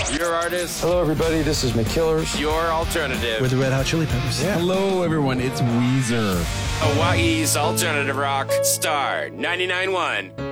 Your artist. Hello, everybody. This is McKillers. Your alternative. We're the Red Hot Chili Peppers. Yeah. Hello, everyone. It's Weezer. Hawaii's alternative rock. Star 99.1.